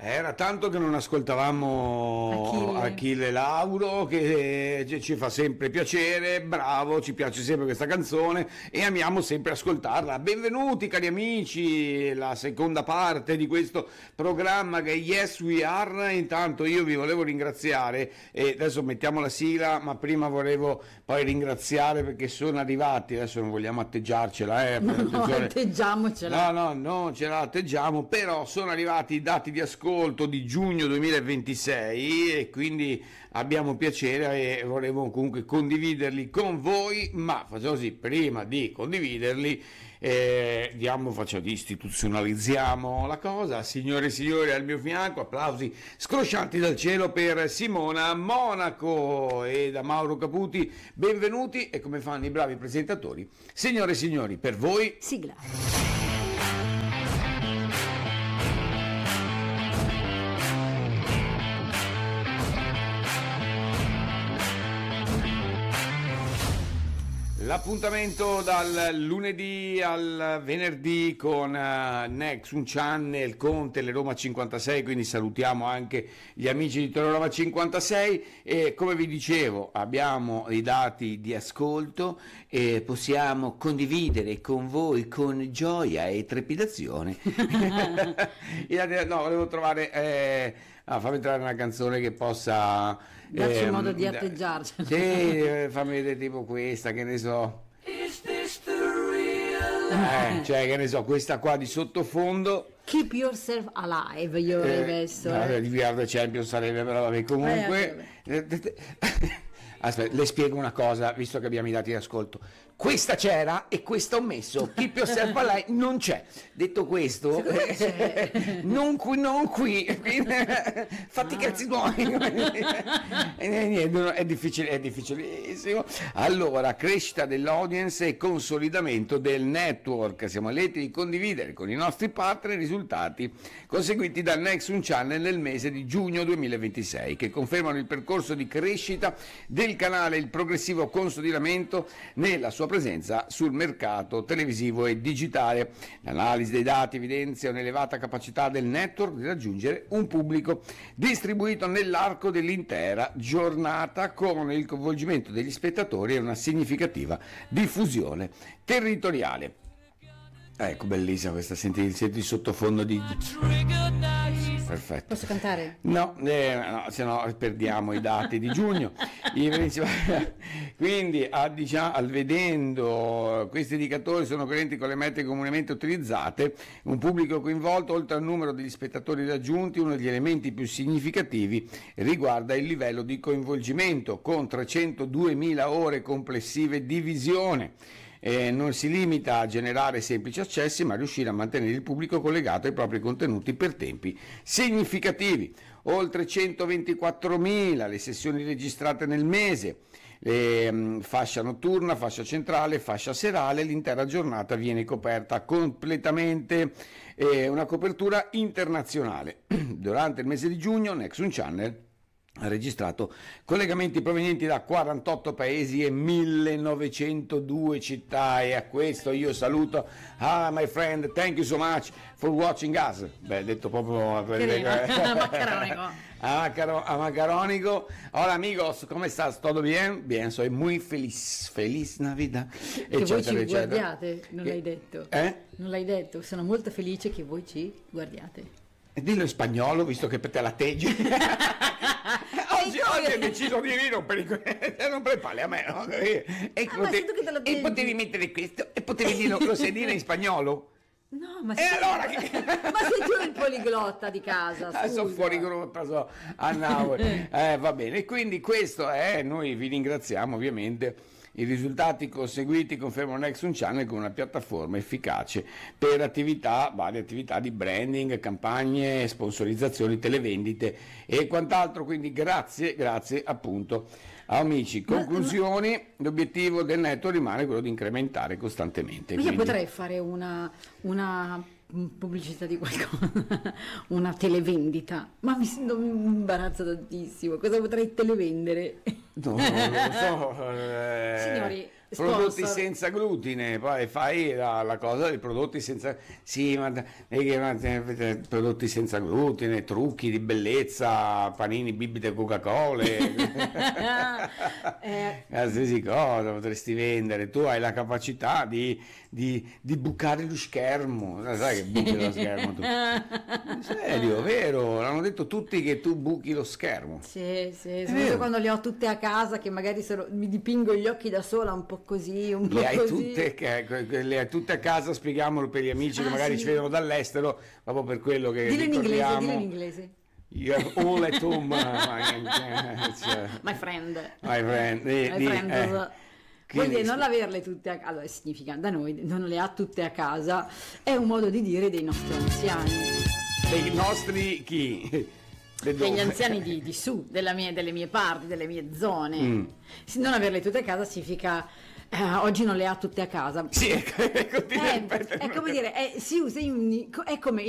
Era tanto che non ascoltavamo Achille Lauro, che ci fa sempre piacere, bravo, ci piace sempre questa canzone e amiamo sempre ascoltarla. Benvenuti cari amici, la seconda parte di questo programma che è Yes We Are. Intanto io vi volevo ringraziare e adesso mettiamo la sigla, ma prima volevo poi ringraziare perché sono arrivati, adesso non vogliamo atteggiarcela, no, atteggiamocela. No, non ce la atteggiamo, però sono arrivati i dati di ascolto di giugno 2026 e quindi abbiamo piacere e volevo comunque condividerli con voi, ma facciamo così, prima di condividerli istituzionalizziamo la cosa. Signore e signori, al mio fianco applausi scroscianti dal cielo per Simona Monaco e da Mauro Caputi, benvenuti e come fanno i bravi presentatori, signore e signori, per voi sigla. L'appuntamento dal lunedì al venerdì con Nexum Channel con Teleroma 56, quindi salutiamo anche gli amici di Teleroma 56 e come vi dicevo abbiamo i dati di ascolto e possiamo condividere con voi con gioia e trepidazione. No, volevo trovare... fammi trovare una canzone che possa darci modo di atteggiarci. Sì, fammi vedere tipo questa, che ne so. Is this the real? Cioè, che ne so, questa qua di sottofondo. Keep Yourself Alive, io avrei messo. Di We Are the Champion sarebbe, però vabbè, comunque. Aspetta, le spiego una cosa, visto che abbiamo i dati di ascolto. Questa c'era e questa ho messo. Keep Yourself Alive non c'è. Detto questo, non qui. Fatti cazzi tuoi. È difficilissimo. Allora, crescita dell'audience e consolidamento del network. Siamo lieti di condividere con i nostri partner i risultati conseguiti dal Nexum Channel nel mese di giugno 2026, che confermano il percorso di crescita del canale, il progressivo consolidamento nella sua presenza sul mercato televisivo e digitale. L'analisi dei dati evidenzia un'elevata capacità del network di raggiungere un pubblico distribuito nell'arco dell'intera giornata con il coinvolgimento degli spettatori e una significativa diffusione territoriale. Ecco, bellissima questa, senti il sottofondo di... Perfetto. Posso cantare? No, se no perdiamo i dati di giugno. Quindi, vedendo questi indicatori sono coerenti con le metriche comunemente utilizzate, un pubblico coinvolto, oltre al numero degli spettatori raggiunti, uno degli elementi più significativi riguarda il livello di coinvolgimento, con 302.000 ore complessive di visione. Non si limita a generare semplici accessi, ma a riuscire a mantenere il pubblico collegato ai propri contenuti per tempi significativi. Oltre 124.000 le sessioni registrate nel mese, fascia notturna, fascia centrale, fascia serale, l'intera giornata viene coperta completamente, una copertura internazionale. Durante il mese di giugno Nexum Channel ha registrato collegamenti provenienti da 48 paesi e 1902 città, e a questo io saluto my friend, thank you so much for watching us. Beh, detto proprio macaronico. Hola amigos, come estás? ¿Todo bien? Bien, soy muy feliz Navidad. Che voi ci guardiate, non l'hai detto. Non l'hai detto, sono molto felice che voi ci guardiate. Dillo in spagnolo, visto che per te la teggi. Oggi hai deciso di non parli a me, no? E potevi mettere questo e potevi dirlo, lo sai dire in spagnolo? No, ma allora ma sei tu il poliglotta di casa? Sono fuori grotta, va bene, quindi questo è, noi vi ringraziamo ovviamente. I risultati conseguiti confermano Nexum Channel come una piattaforma efficace per varie attività di branding, campagne, sponsorizzazioni, televendite e quant'altro. Quindi grazie appunto amici. Conclusioni, l'obiettivo del network rimane quello di incrementare costantemente. Io potrei fare una pubblicità di qualcosa, una televendita, ma mi imbarazzo tantissimo. Cosa potrei televendere? No, non lo so. Signori, prodotti sponsor. senza glutine, poi fai la cosa dei prodotti senza, sì, prodotti senza glutine, trucchi di bellezza, panini, bibite Coca-Cola, qualsiasi cosa potresti vendere. Tu hai la capacità di bucare lo schermo, sai che buchi lo schermo tu? In serio, vero? L'hanno detto tutti che tu buchi lo schermo. Sì, soprattutto quando le ho tutte a casa, che magari mi dipingo gli occhi da sola, un po' così, un po' Le hai così. le hai tutte a casa, spieghiamolo per gli amici che magari sì. ci vedono dall'estero, proprio per quello che Dillo in inglese, ricordiamo. dillo in inglese. You have all at home, My friend. my friend. My friend. Vuol quindi- dire non averle tutte a casa, allora significa da noi non le ha tutte a casa, è un modo di dire dei nostri anziani. Dei nostri chi? Degli anziani di su, delle mie parti, delle mie zone. Non averle tutte a casa significa oggi non le ha tutte a casa. Sì, ecco, ti ripeto. È come dire, si usa è come